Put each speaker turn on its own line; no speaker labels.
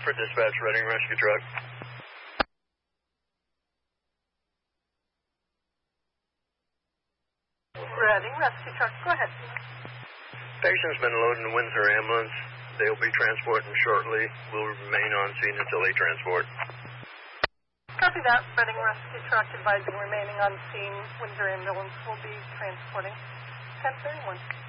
Sanford, dispatch, Reading rescue truck.
Reading rescue truck, go ahead.
Patient's been loaded in the Windsor ambulance. They'll be transporting shortly. We'll remain on scene until they transport.
Copy that. Reading rescue truck advising remaining on scene. Windsor ambulance will be transporting. 1031.